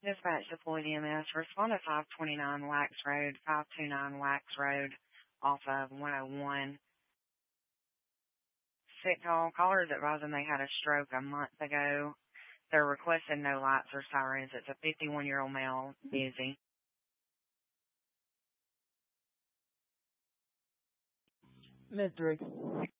Dispatch deployed EMS. Respond to 529 Wax Road, 529 Wax Road, off of 101. Sick call. Callers advising they had a stroke a month ago. They're requesting no lights or sirens. It's a 51-year-old male, busy. Mr.